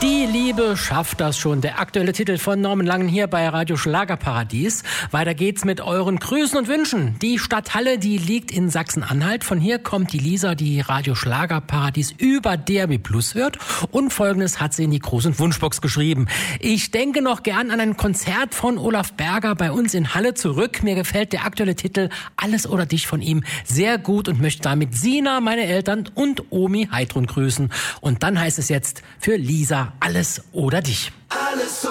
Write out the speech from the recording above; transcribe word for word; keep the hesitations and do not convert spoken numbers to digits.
Die Liebe schafft das schon. Der aktuelle Titel von Norman Langen hier bei Radio Schlagerparadies. Weiter geht's mit euren Grüßen und Wünschen. Die Stadt Halle, die liegt in Sachsen-Anhalt. Von hier kommt die Lisa, die Radio Schlagerparadies über D A B Plus hört. Und Folgendes hat sie in die Gruß- und Wunschbox geschrieben. Ich denke noch gern an ein Konzert von Olaf Berger bei uns in Halle zurück. Mir gefällt der aktuelle Titel Alles oder dich von ihm sehr gut und möchte damit Sina, meine Eltern und Omi Heidrun grüßen. Und dann heißt es jetzt für Lisa Alles oder dich. Alles